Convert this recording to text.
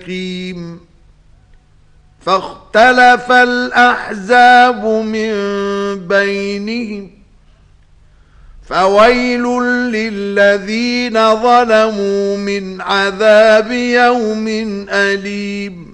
مستقيم. فاختلف الأحزاب من بينهم فويل للذين ظلموا من عذاب يوم أليم.